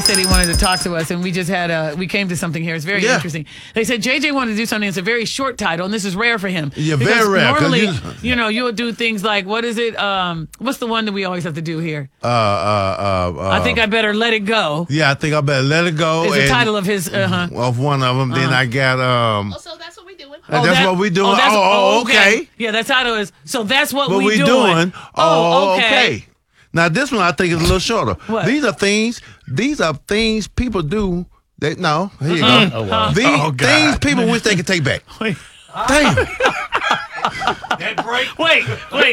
said he wanted to talk to us, and we just had we came to something here. It's very interesting. They said JJ wanted to do something that's a very short title, and this is rare for him. Yeah, very rare. Normally, you would do things like, what is it? What's the one that we always have to do here? I think I better let it go. Yeah, I think I better let it go. Is the title of his of one of them. Then I got So that's what we doing. that's what we doing. Okay. Yeah, the title is so that's what we doing. Okay. Now this one I think is a little shorter. What? These are things people do. Here you go. Oh, wow. These things people wish they could take back. Wait. Damn. That break. Wait.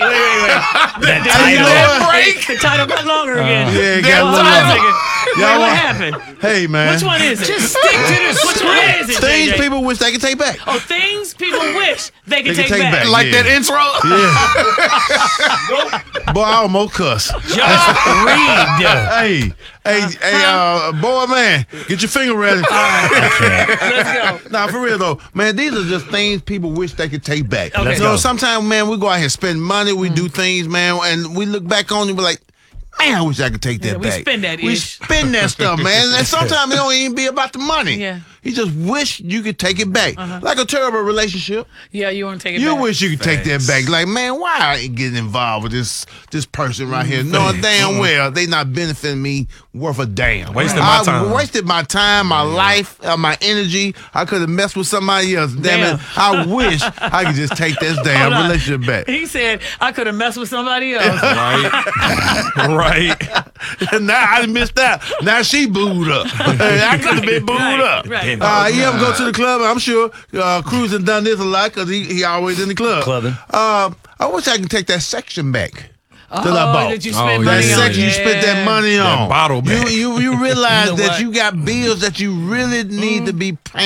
That break. The title got longer again. Yeah, it got longer. What happened? Hey, man. Which one is it? Just stick to this. Which one is it? Things JJ? people wish they could take back. Oh, things people wish they could They take could take back. back. Like that intro? Yeah. Boy, I almost cuss. Just read. Hey, boy, man, get your finger ready. Let's go. Nah, for real though, man, these are just things people wish they could take back. Okay. You know, sometimes, man, we go out here and spend money, we do things, man, and we look back on it and be like, man, I wish I could take that we back. spend that We ish. spend that stuff, man. And sometimes it don't even be about the money. Yeah. You just wish you could take it back. Like a terrible relationship. Yeah, you want to take it You back. wish you could take that back. Like, man, why I ain't getting involved with this person right here? Knowing damn well they not benefiting me worth a damn. Wasting my time. I wasted my time, my life, my energy. I could have messed with somebody else. Damn it. I wish I could just take this damn Hold on. relationship back. He said, I could have messed with somebody else. Right. Now I done missed out. Now she booed up. I could have been booed up. Right. You ever go to the club? I'm sure Cruz has done this a lot because he always in the club. Clubbing. I wish I could take that section back. That I bought. That you spent That money on. section you spent that money That on. bottle back. You realize You know that what? you got bills that you really need to be paying.